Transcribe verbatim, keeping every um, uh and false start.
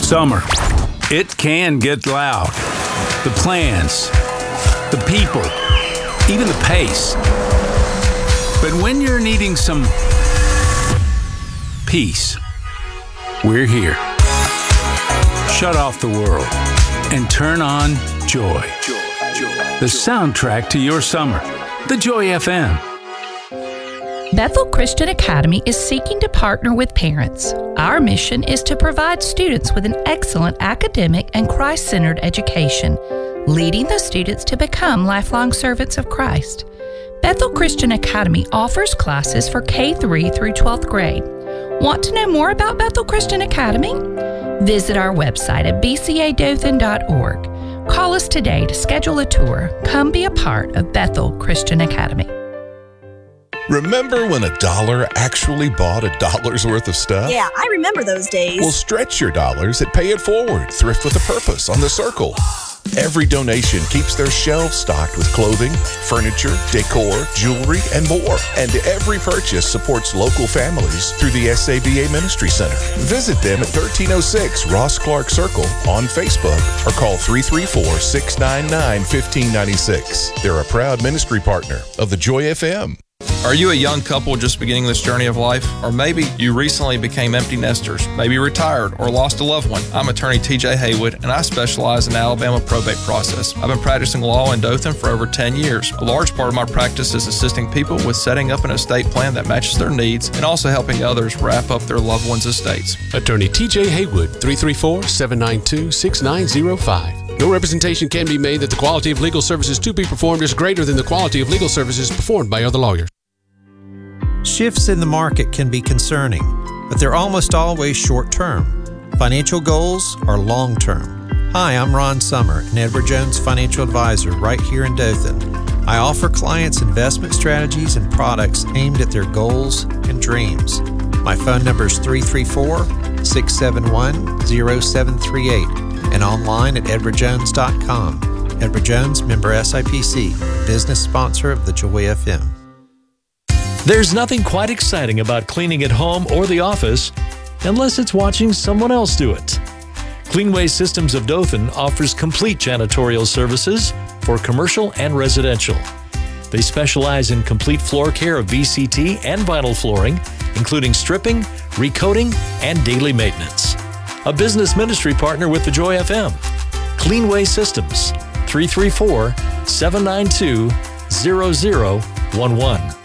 Summer. It can get loud. The plans, the people, even the pace. But when you're needing some peace, we're here. Shut off the world and turn on Joy. The soundtrack to your summer. The Joy F M. Bethel Christian Academy is seeking to partner with parents. Our mission is to provide students with an excellent academic and Christ-centered education, leading the students to become lifelong servants of Christ. Bethel Christian Academy offers classes for K three through twelfth grade. Want to know more about Bethel Christian Academy? Visit our website at b c a dothan dot org. Call us today to schedule a tour. Come be a part of Bethel Christian Academy. Remember when a dollar actually bought a dollar's worth of stuff? Yeah, I remember those days. Well, stretch your dollars at Pay It Forward, Thrift with a Purpose on the Circle. Every donation keeps their shelves stocked with clothing, furniture, decor, jewelry, and more. And every purchase supports local families through the S A B A Ministry Center. Visit them at thirteen oh six Ross Clark Circle on Facebook or call three three four, six nine nine, one five nine six. They're a proud ministry partner of the Joy F M. Are you a young couple just beginning this journey of life? Or maybe you recently became empty nesters, maybe retired or lost a loved one. I'm attorney T J Haywood, and I specialize in Alabama probate process. I've been practicing law in Dothan for over ten years. A large part of my practice is assisting people with setting up an estate plan that matches their needs and also helping others wrap up their loved ones' estates. Attorney T J Haywood, three three four, seven nine two, six nine zero five. No representation can be made that the quality of legal services to be performed is greater than the quality of legal services performed by other lawyers. Shifts in the market can be concerning, but they're almost always short-term. Financial goals are long-term. Hi, I'm Ron Summer, an Edward Jones financial advisor right here in Dothan. I offer clients investment strategies and products aimed at their goals and dreams. My phone number is three three four, six seven one, zero seven three eight and online at edward jones dot com. Edward Jones, member S I P C, business sponsor of the Joy F M. There's nothing quite exciting about cleaning at home or the office unless it's watching someone else do it. Cleanway Systems of Dothan offers complete janitorial services for commercial and residential. They specialize in complete floor care of V C T and vinyl flooring, including stripping, recoating, and daily maintenance. A business ministry partner with the Joy F M. Cleanway Systems, three three four, seven nine two, zero zero one one.